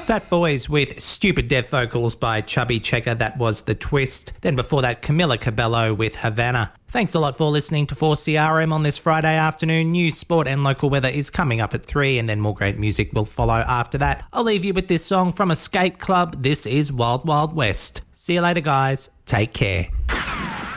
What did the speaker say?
Fat Boys with Stupid Deaf vocals by Chubby Checker, that was The Twist. Then before that, Camila Cabello with Havana. Thanks a lot for listening to 4CRM on this Friday afternoon. News, sport and local weather is coming up at 3 and then more great music will follow after that. I'll leave you with this song from Escape Club. This is Wild Wild West. See you later, guys. Take care.